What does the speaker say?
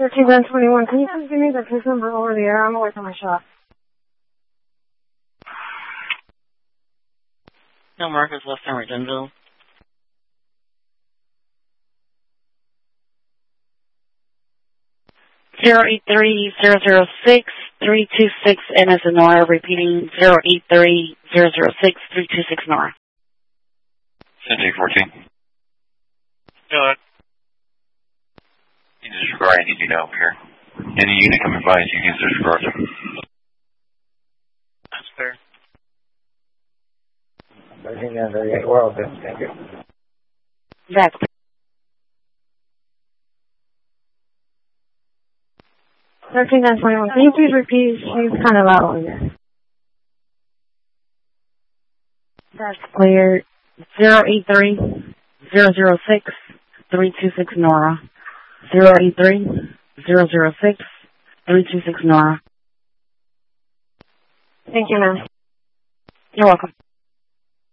13-21, can you please give me the case number over the air? I'm away from my shop. No, Marcus, Western Regenville. Zero 83006-326 NS Nora, repeating 083-006-326 Nora. Cindy 14. Go ahead. You disregard anything you know over here. Any unit coming by, you can disregard them. That's fair. Virginia 38 World, thank you. That's 13-21, can you please repeat? She's kind of loud over here. That's clear. 083-006-326 Nora. 083-006-326 Nora. Thank you, ma'am. You're welcome.